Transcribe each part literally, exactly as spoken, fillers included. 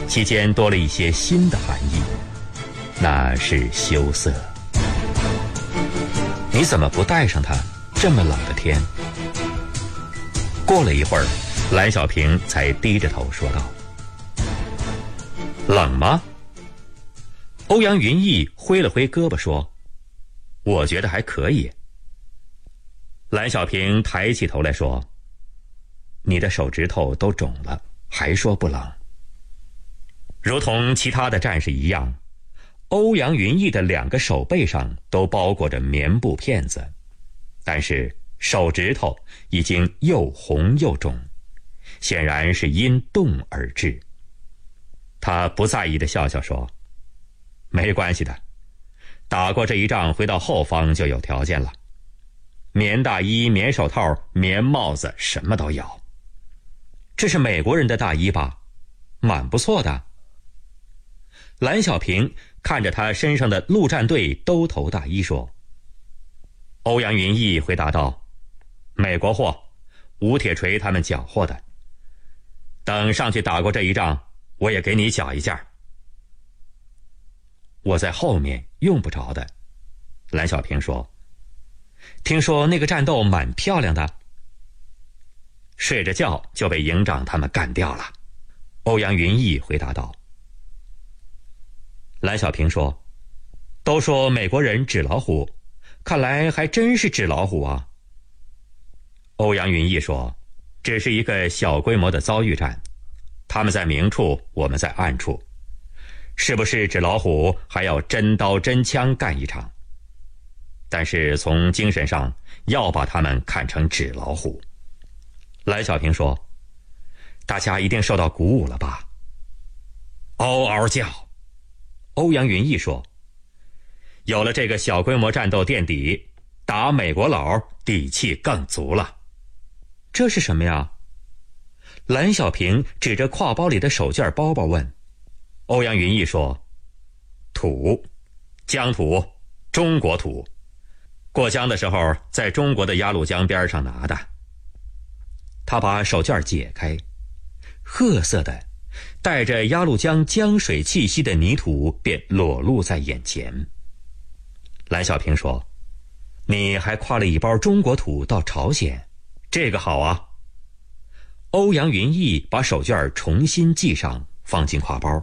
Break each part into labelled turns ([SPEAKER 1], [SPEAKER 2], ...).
[SPEAKER 1] 其间多了一些新的含义，那是羞涩。你怎么不带上它？这么冷的天。过了一会儿，蓝小平才低着头说道：冷吗？欧阳云逸挥了挥胳膊说：我觉得还可以。蓝小平抬起头来说：你的手指头都肿了，还说不冷。如同其他的战士一样，欧阳云逸的两个手背上都包裹着棉布片子，但是手指头已经又红又肿，显然是因冻而致。他不在意地笑笑说：没关系的，打过这一仗回到后方就有条件了，棉大衣、棉手套、棉帽子什么都有。这是美国人的大衣吧？蛮不错的。蓝小平看着他身上的陆战队兜头大衣说。欧阳云逸回答道：美国货，吴铁锤他们缴获的。等上去打过这一仗，我也给你缴一件。我在后面用不着的。蓝小平说。听说那个战斗蛮漂亮的。睡着觉就被营长他们干掉了。欧阳云逸回答道。蓝小平说：都说美国人纸老虎，看来还真是纸老虎啊。欧阳云逸说：只是一个小规模的遭遇战，他们在明处，我们在暗处，是不是纸老虎还要真刀真枪干一场，但是从精神上要把他们看成纸老虎。蓝小平说：大家一定受到鼓舞了吧？嗷嗷叫。欧阳云逸说：有了这个小规模战斗垫底，打美国佬底气更足了。这是什么呀？蓝小平指着挎包里的手绢包包问。欧阳云逸说：土，疆土，中国土，过江的时候在中国的鸭绿江边上拿的。他把手绢解开，褐色的带着鸭绿江江水气息的泥土便裸露在眼前。蓝小平说：你还挎了一包中国土到朝鲜，这个好啊。欧阳云逸把手绢重新系上，放进挎包。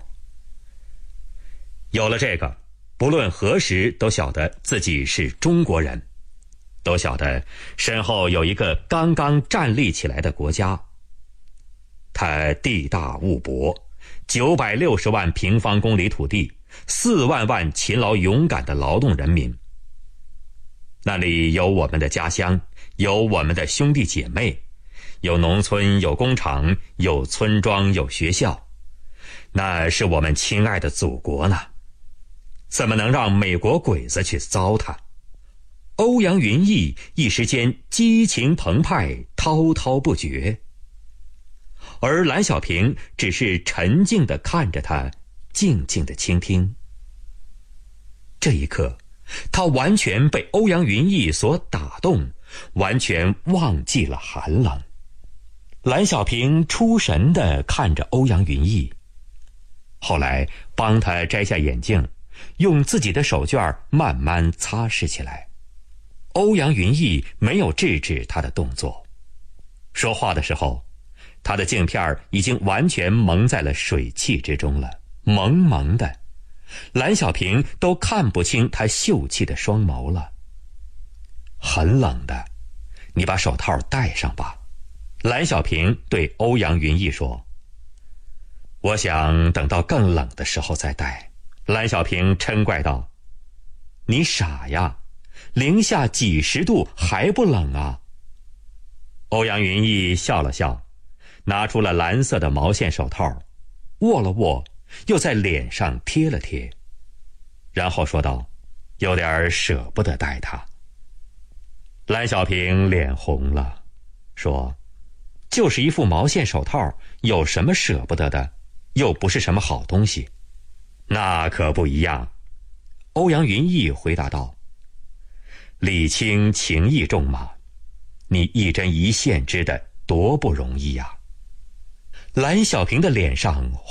[SPEAKER 1] 有了这个，不论何时都晓得自己是中国人，都晓得身后有一个刚刚站立起来的国家。它地大物博，九百六十万平方公里土地，四万万勤劳勇敢的劳动人民。那里有我们的家乡，有我们的兄弟姐妹，有农村，有工厂，有村庄，有学校。那是我们亲爱的祖国呢，怎么能让美国鬼子去糟蹋？欧阳云逸一时间激情澎湃，滔滔不绝。而蓝小平只是沉静地看着他，静静地倾听。这一刻，他完全被欧阳云逸所打动，完全忘记了寒冷。蓝小平出神地看着欧阳云逸，后来帮他摘下眼镜，用自己的手绢慢慢擦拭起来。欧阳云逸没有制止他的动作，说话的时候，他的镜片已经完全蒙在了水汽之中了，蒙蒙的，蓝小平都看不清他秀气的双眸了。很冷的，你把手套戴上吧。蓝小平对欧阳云逸说。我想等到更冷的时候再戴。蓝小平嗔怪道：你傻呀，零下几十度还不冷啊？欧阳云逸笑了笑，拿出了蓝色的毛线手套，握了握，又在脸上贴了贴，然后说道：有点舍不得戴它。蓝小平脸红了，说：就是一副毛线手套，有什么舍不得的？又不是什么好东西。那可不一样。欧阳云逸回答道：礼轻情意重嘛，你一针一线织的多不容易呀。蓝小平的脸上